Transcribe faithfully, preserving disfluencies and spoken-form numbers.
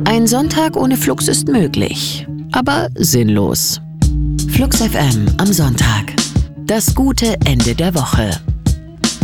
Ein Sonntag ohne Flux ist möglich, aber sinnlos. Flux F M am Sonntag. Das gute Ende der Woche.